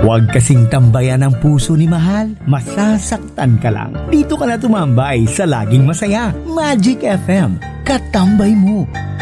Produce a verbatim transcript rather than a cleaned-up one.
Huwag kasing tambayan ang puso ni Mahal. Masasaktan ka lang. Dito ka na tumambay sa laging masaya. Magic F M. Katambay mo.